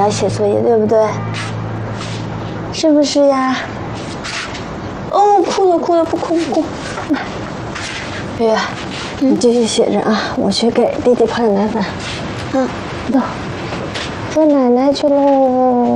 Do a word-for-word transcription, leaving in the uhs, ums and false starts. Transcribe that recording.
来写作业，对不对？是不是呀？哦，哭了哭了，不哭不哭。月月，你继续写着啊，我去给弟弟泡点奶粉。啊，走，做奶奶去喽。